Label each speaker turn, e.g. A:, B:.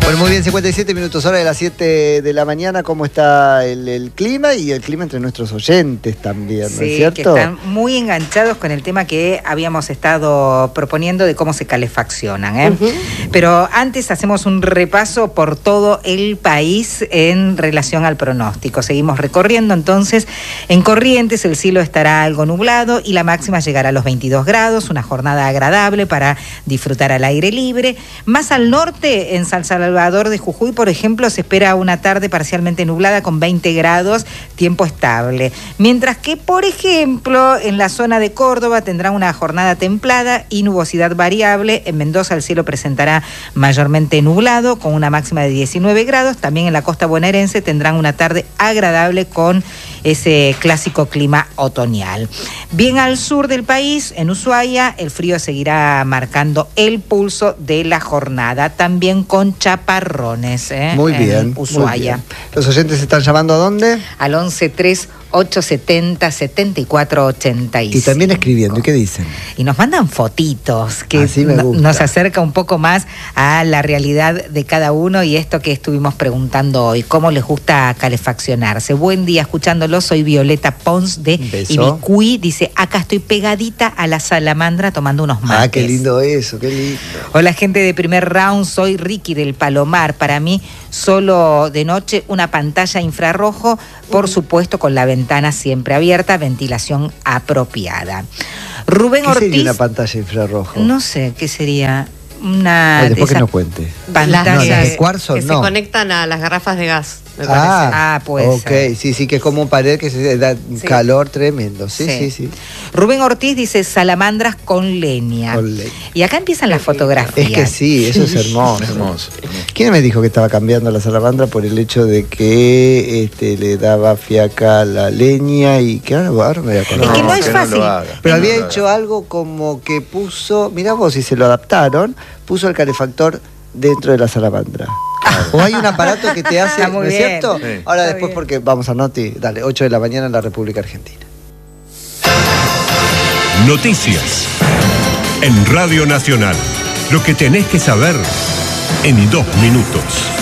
A: Bueno, muy bien, 57 minutos, hora de las 7 de la mañana. ¿Cómo está el clima? Y el clima entre nuestros oyentes también, ¿no es cierto?
B: Que están muy enganchados con el tema que habíamos estado proponiendo de cómo se calefaccionan, ¿eh? Pero antes hacemos un repaso por todo el país en relación al pronóstico. Seguimos recorriendo, entonces, en Corrientes el cielo estará algo nublado y la máxima llegará a los 22 grados, una jornada agradable para disfrutar al aire libre. Más al norte, en San Salvador de Jujuy, por ejemplo, se espera una tarde parcialmente nublada con 20 grados, tiempo estable. Mientras que, por ejemplo, en la zona de Córdoba tendrá una jornada templada y nubosidad variable. En Mendoza el cielo presentará mayormente nublado con una máxima de 19 grados. También en la costa bonaerense tendrán una tarde agradable con ese clásico clima otoñal. Bien al sur del país, en Ushuaia, el frío seguirá marcando el pulso de la jornada, también con chaparrones.
A: Muy bien,
B: en Ushuaia.
A: Muy bien. ¿Los oyentes están llamando a dónde?
B: Al 1138707485.
A: Y también escribiendo, ¿y qué dicen?
B: Y nos mandan fotitos que
A: me gusta.
B: Nos acerca un poco más a la realidad de cada uno y esto que estuvimos preguntando hoy, cómo les gusta calefaccionarse. Buen día, escuchándolo, soy Violeta Pons de Ibicuí. Dice, acá estoy pegadita a la salamandra tomando unos mates.
A: Ah, qué lindo eso, qué lindo.
B: Hola, gente de primer round, soy Ricky del Palomar. Para mí, solo de noche, una pantalla infrarrojo, por supuesto, con la ventana siempre abierta, ventilación apropiada. Rubén Ortiz.
A: ¿Qué sería una pantalla infrarrojo?
B: No sé, ¿qué sería? Una
A: después que nos cuente.
B: Pantallas
A: las de cuarzo,
C: que se conectan a las garrafas de gas, me parece.
B: Puede ser.
A: Sí, que es como un pared que se da calor tremendo. Sí.
B: Rubén Ortiz dice salamandras con leña. Y acá empiezan las fotografías.
A: Es que sí, eso es hermoso.
D: Hermoso.
A: ¿Quién me dijo que estaba cambiando la salamandra por el hecho de que le daba fiaca a la leña y que ahora me voy a acordar?
B: Es que no es fácil.
A: Pero había hecho algo como que puso, mirá vos si se lo adaptaron, puso el calefactor dentro de la salamandra. O hay un aparato que te hace, ¿no es cierto?
D: Sí.
A: Ahora después porque vamos a Noti, dale, 8 de la mañana en la República Argentina.
E: Noticias en Radio Nacional. Lo que tenés que saber en 2 minutos.